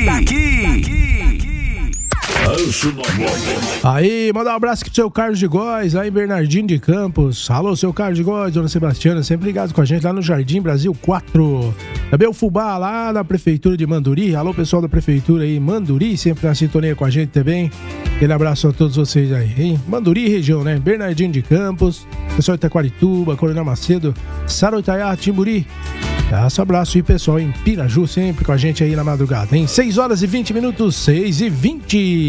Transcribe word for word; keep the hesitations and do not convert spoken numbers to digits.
daqui, daqui. Aí, mandar um abraço aqui pro seu Carlos de Góes, lá em Bernardino de Campos. Alô, seu Carlos de Góes, dona Sebastiana, sempre ligado com a gente lá no Jardim Brasil quatro. Também o Fubá, lá na Prefeitura de Manduri. Alô, pessoal da Prefeitura aí, Manduri, sempre na sintonia com a gente também. Aquele abraço a todos vocês aí, hein? Manduri região, né? Bernardino de Campos, pessoal de Itaquarituba, Coronel Macedo, Sarutaiá, Timburi. Esse abraço aí, pessoal, em Piraju, sempre com a gente aí na madrugada, hein? seis horas e vinte minutos, seis e vinte.